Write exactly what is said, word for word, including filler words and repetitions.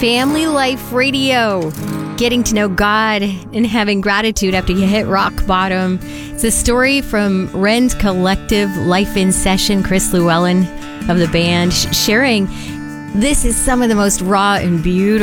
Family Life Radio. Getting to know God and having gratitude after you hit rock bottom. It's a story from Rend Collective Life in Session. Chris Llewellyn of the band sh- sharing this is some of the most raw and beautiful